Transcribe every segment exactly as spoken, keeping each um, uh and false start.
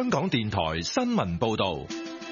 港電台新聞報道。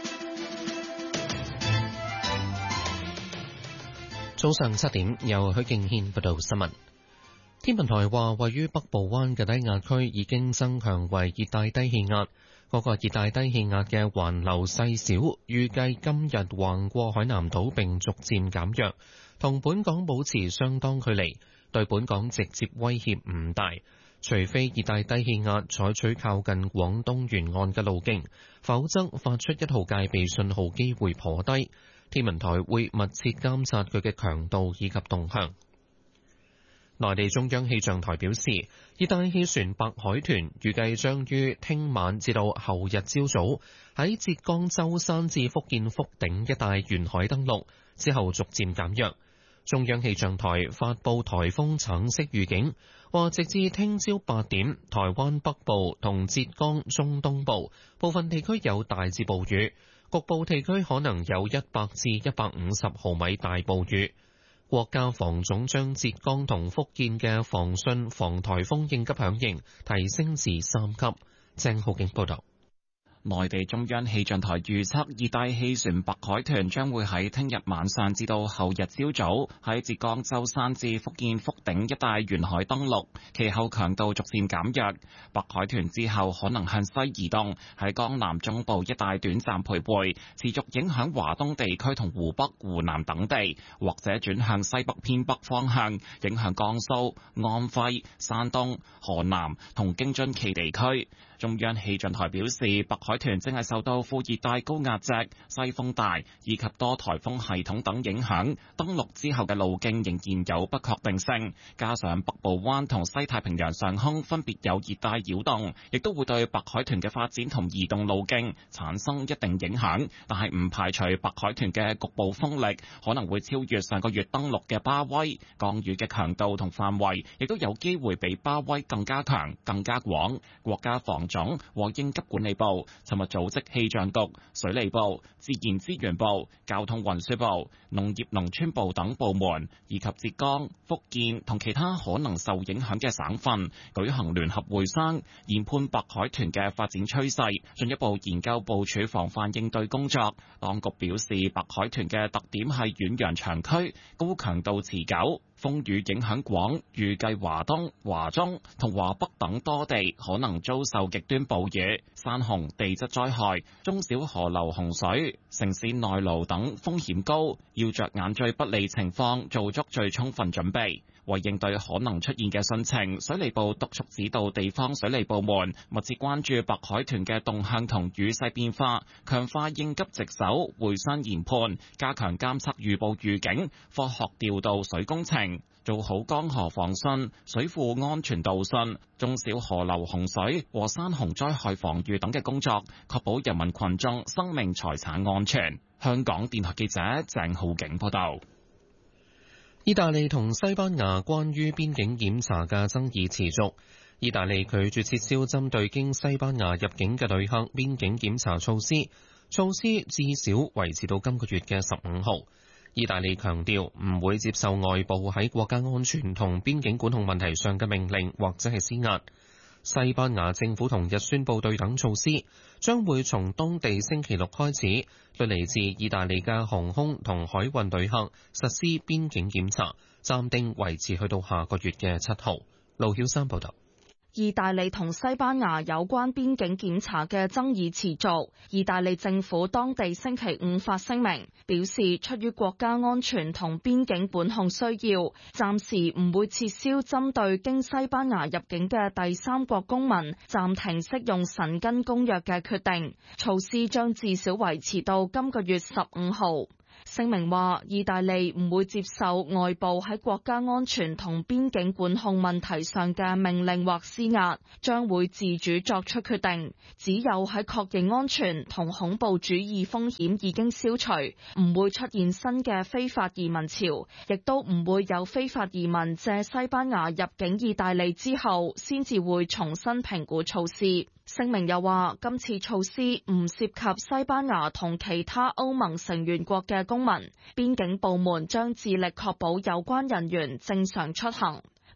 早上七點，由許敬軒報道新聞。天文台話，位於北部灣嘅低壓區已經增強為熱帶低氣壓。嗰個熱帶低氣壓嘅環流細小，預計今日橫過海南島並逐漸減弱，同本港保持相當距離，對本港直接威脅唔大。除非熱帶低氣壓採取靠近廣東沿岸嘅路徑，否則發出一號戒備信號機會頗低。天文台會密切監察佢嘅強度以及動向。內地中央氣象台表示，熱帶氣旋白海豚預計將於聽晚至到後日朝早喺浙江舟山至福建福鼎一帶沿海登陸，之後逐漸減弱。中央氣象台發布颱風橙色預警，話直至聽朝八點，台灣北部同浙江中東部部分地區有大至暴雨，局部地區可能有一百至一百五十毫米大暴雨。國家防總將浙江同福建嘅防汛防颱風應急響應提升至三級。鄭浩景報道。 內地中央氣象台預測，熱帶氣旋白海豚將會喺聽日晚上至到後日朝早喺浙江舟山至福建福鼎一帶沿海登陸，其後強度逐漸減弱。白海豚之後可能向西移動，喺江南中部一帶短暫徘徊，持續影響華東地區同湖北、湖南等地，或者轉向西北偏北方向，影響江蘇、安徽、山東、河南同京津冀地區。中央氣象台表示，白海豚正係受到副熱帶高壓脊、西風帶以及多颱風系統等影響，登陸之後嘅路徑仍然有不確定性。加上北部灣同西太平洋上空分別有熱帶擾動，亦都會對白海豚嘅發展同移動路徑產生一定影響。但係唔排除白海豚嘅局部風力可能會超越上個月登陸嘅巴威，降雨嘅強度同範圍亦都有機會比巴威更加強、更加廣。國家防總和應急管理部尋日組織氣象局、水利部、自然資源部、交通運輸部、農業農村部等部門，以及浙江、福建同其他可能受影響嘅省份舉行聯合會商，研判白海豚嘅發展趨勢，進一步研究部署防範應對工作。當局表示，白海豚嘅特點係遠洋長驅、高強度持久，風雨影響廣，預計華東、華中同華北等多地可能遭受極端暴雨、山洪、地質災害，中小河流洪水、城市內澇等風險高，要着眼最不利情況，做足最充分準備。為應對可能出現嘅汛情，水利部督促指導地方水利部門密切關注白海豚嘅動向同雨勢變化，強化應急值守、會商研判，加強監測預報預警，科學調度水工程，做好江河防汛、水庫安全導汛、中小河流洪水和山洪災害防禦等嘅工作，確保人民群眾生命財產安全。香港電台記者鄭浩景報道。 意大利同西班牙關於邊境檢查嘅爭議持續。意大利拒絕撤銷針對經西班牙入境嘅旅客邊境檢查措施，措施至少維持到今個月嘅十五號。意大利強調唔會接受外部喺國家安全同邊境管控問題上嘅命令或者係施壓。西班牙政府同日宣布對等措施，將會從當地星期六開始對嚟自意大利嘅航空同海運旅客實施邊境檢查，暫定維持去到下個月嘅七號。盧曉山報道。 意大利同西班牙有關邊境檢查嘅爭議持續。意大利政府當地星期五發聲明，表示出於國家安全同邊境管控需要，暫時唔會撤銷針對經西班牙入境嘅第三國公民暫停適用申根公約嘅決定。措施將至少維持到今個月十五號。聲明話，意大利唔會接受外部喺國家安全同邊境管控問題上嘅命令或施壓，將會自主作出決定。只有喺確認安全同恐怖主義風險已經消除，唔會出現新嘅非法移民潮，亦都唔會有非法移民借西班牙入境意大利之後，先至會重新評估措施。聲明又話，今次措施唔涉及西班牙同其他歐盟成員國嘅公民，邊境部門將致力確保有關人員正常出行。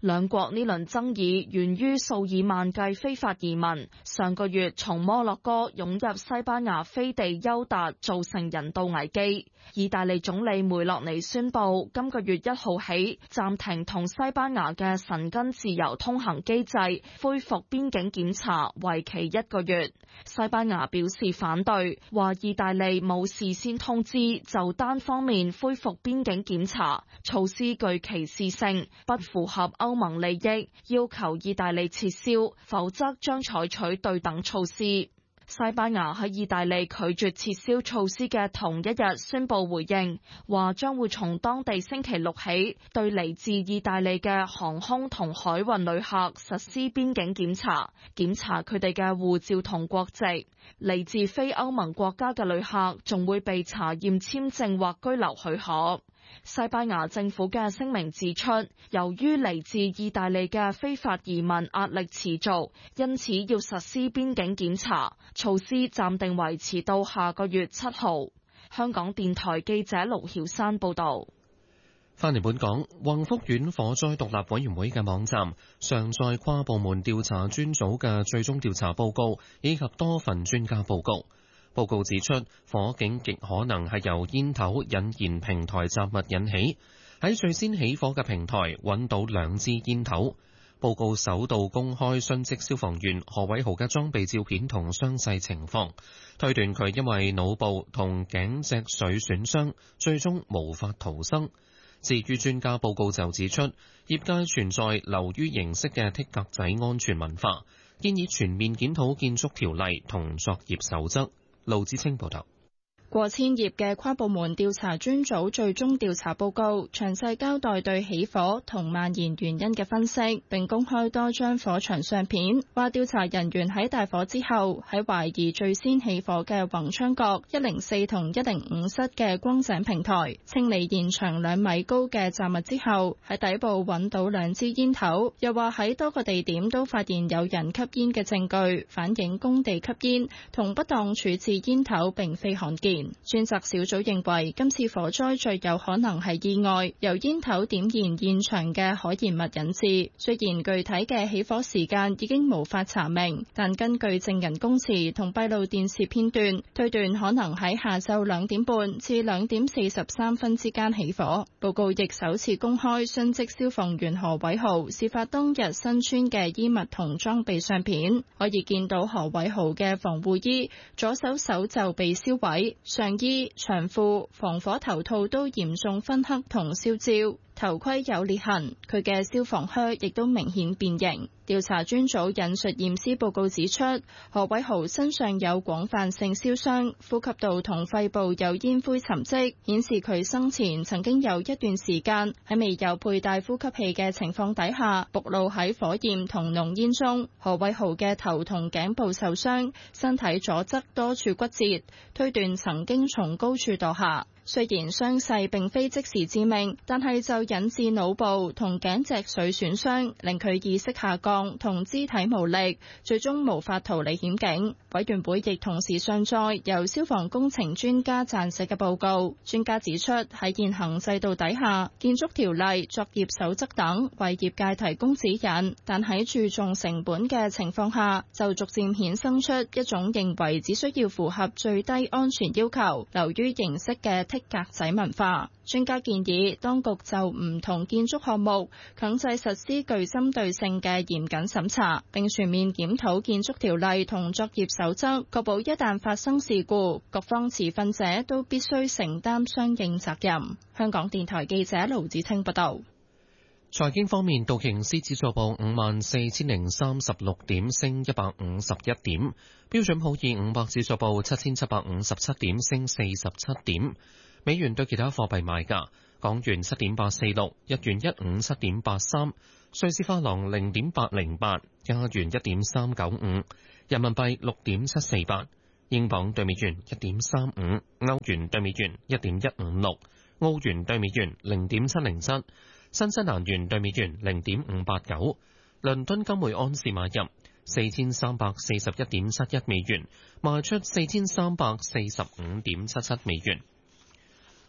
兩國呢輪爭議源於數以萬計非法移民上個月從摩洛哥湧入西班牙飛地休達，造成人道危機。意大利總理梅洛尼宣布，今個月一號起暫停同西班牙嘅申根自由通行機制，恢復邊境檢查，為期一個月。西班牙表示反對，話意大利冇事先通知就單方面恢復邊境檢查，措施具歧視性，不符合歐盟利益，要求意大利撤銷，否則將採取對等措施。西班牙喺意大利拒絕撤銷措施嘅同一日宣布回應，話將會從當地星期六起對嚟自意大利嘅航空同海運旅客實施邊境檢查，檢查佢哋嘅護照同國籍。嚟自非歐盟國家嘅旅客仲會被查驗簽證或居留許可。西班牙政府嘅聲明指出，由於嚟自意大利嘅非法移民壓力持續，因此要實施邊境檢查，措施暫定維持到下個月七號。香港電台記者盧曉山報導。 翻嚟本港，宏福苑火災獨立委員會嘅網站上載跨部門調查專組嘅最終調查報告，以及多份專家報告。報告指出，火警極可能係由煙頭引燃平台雜物引起。喺最先起火嘅平台揾到兩支煙頭。報告首度公開殉職消防員何偉豪嘅裝備照片同傷勢情況，推斷佢因為腦部同頸脊髓損傷，最終無法逃生。至於專家報告就指出，業界存在流於形式嘅剔格仔安全文化，建議全面檢討建築條例同作業守則。盧志清報道。 過千頁嘅跨部門調查專組最終調查報告，詳細交代對起火同蔓延原因嘅分析，並公開多張火場相片，話調查人員喺大火之後，喺懷疑最先起火嘅宏昌閣一零四同一零五室嘅光井平台，清理現場兩米高嘅雜物之後，喺底部揾到兩支煙頭，又話喺多個地點都發現有人吸煙嘅證據，反映工地吸煙同不當處置煙頭並非罕見。專責小組認為今次火災最有可能係意外，由煙頭點燃現場嘅可燃物引致。雖然具體嘅起火時間已經無法查明，但根據證人供詞同閉路電視片段，推斷可能喺下晝兩點半至兩點四十三分之間起火。報告亦首次公開殉職消防員何偉豪事發當日身穿嘅衣物同裝備相片，可以見到何偉豪嘅防護衣左手手袖被燒毀，上衣、長褲、防火頭套都嚴重燻黑同燒焦，頭盔有裂痕，佢嘅消防靴亦都明顯變形。調查專組引述驗屍報告指出，何偉豪身上有廣泛性燒傷，呼吸道同肺部有煙灰沉積，顯示佢生前曾經有一段時間喺未有佩戴呼吸器嘅情況底下，暴露喺火焰同濃煙中。何偉豪嘅頭同頸部受傷，身體左側多處骨折，推斷曾經從高處墮下。雖然傷勢並非即時致命，但係就引致腦部同頸脊髓損傷，令佢意識下降同肢體無力，最終無法逃離險境。委員會亦同時上載由消防工程專家撰寫嘅報告。專家指出，喺現行制度底下，建築條例、作業守則等為業界提供指引，但喺注重成本嘅情況下，就逐漸衍生出一種認為只需要符合最低安全要求、流於形式嘅剔格仔文化。專家建議當局就唔同建築項目強制實施具針對性嘅嚴謹審查，並全面檢討建築條例同作業守則，確保一旦發生事故，各方持份者都必須承擔相應責任。香港電台記者盧子清報道。 財經方面，道瓊斯指數報五萬四千零三十六點，升一百五十一點；標準普爾五百指數報七千七百五十七點，升四十七點。美元對其他貨幣賣價：港元七點八四六，日元一五七點八三，瑞士法郎零點八零八，加元一點三九五，人民幣六點七四八，英鎊對美元一點三五，歐元對美元一點一五六，澳元對美元零點七零七，新西蘭元對美元零點五八九。倫敦金每安士買入四千三百四十一點七一美元，賣出四千三百四十五點七七美元。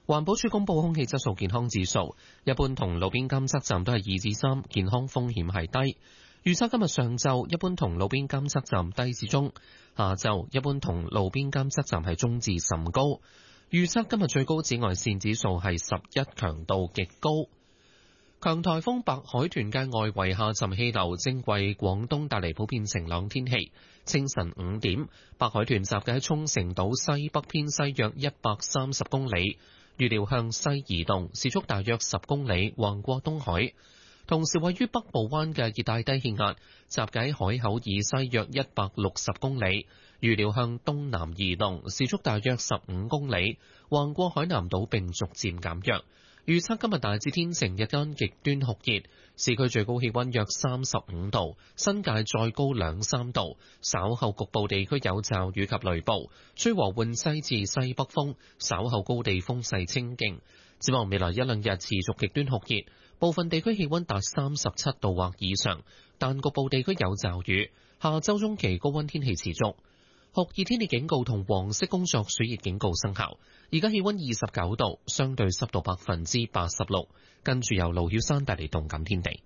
環保署公布空氣質素健康指數，一般同路邊監測站都係二至三，健康風險係低。預測今日上晝一般同路邊監測站低至中，下晝一般同路邊監測站係中至甚高。預測今日最高紫外線指數係十一，強度極高。強颱風白海豚嘅外圍下沉氣流正為廣東帶嚟普遍晴朗天氣。清晨五點，白海豚集結喺沖繩島西北偏西約一百三十公里，預料向西移動，時速大約十公里，橫過東海。同時，位於北部灣嘅熱帶低氣壓集結喺海口以西約一百六十公里，預料向東南移動，時速大約十五公里，橫過海南島並逐漸減弱。預測今日大致天晴，日間極端酷熱，市區最高氣溫約三十五度，新界再高兩三度。稍後局部地區有驟雨及雷暴，吹和緩西至西北風，稍後高地風勢清勁。展望未來一兩日持續極端酷熱，部分地區氣溫達三十七度或以上，但局部地區有驟雨。下周中期高溫天氣持續。酷熱天氣警告同黃色工作暑熱警告生效。而家氣溫二十九度，相對濕度百分之八十六。跟住由盧曉山帶嚟動感天地。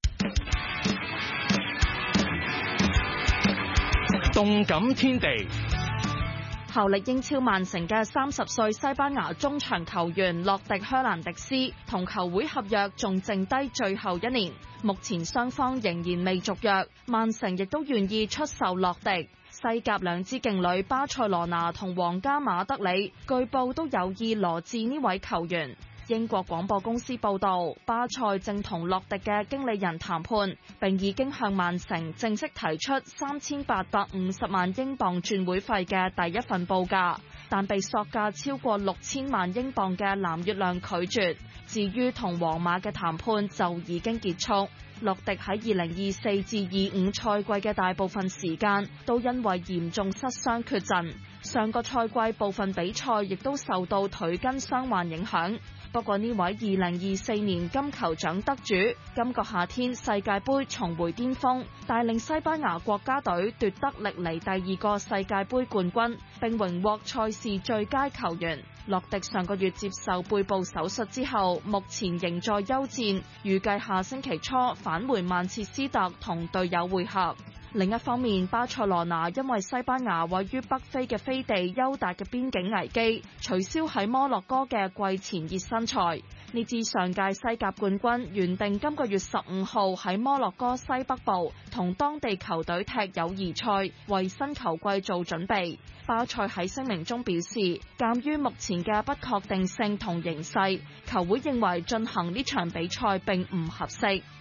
動感天地。 效力英超曼城嘅三十歲西班牙中場球員洛迪靴蘭迪斯同球會合約仲剩低最後一年，目前雙方仍然未續約，曼城亦都願意出售洛迪。西甲兩支勁旅巴塞羅那同皇家馬德里據報都有意羅致呢位球員。英國廣播公司報道，巴塞正同洛迪嘅經理人談判，並已經向曼城正式提出三千八百五十萬英鎊轉會費嘅第一份報價，但被索價超過六千萬英鎊嘅藍月亮拒絕。至於同皇馬嘅談判就已經結束。洛迪喺二零二四至二五賽季嘅大部分時間都因為嚴重失傷缺陣，上個賽季部分比賽亦都受到腿筋傷患影響。不過呢位二零二四年金球獎得主，今個夏天世界盃重回巔峰，帶領西班牙國家隊奪得歷嚟第二個世界盃冠軍，並榮獲賽事最佳球員。洛迪上個月接受背部手術之後，目前仍在休戰，預計下星期初返回曼徹斯特同隊友會合。另一方面，巴塞羅那因為西班牙位於北非嘅飛地優達嘅邊境危機，取消喺摩洛哥嘅季前熱身賽。呢支上屆西甲冠軍原定今個月十五號喺摩洛哥西北部同當地球隊踢友誼賽，為新球季做準備。巴塞喺聲明中表示，鑑於目前嘅不確定性同形勢，球會認為進行呢場比賽並唔合適。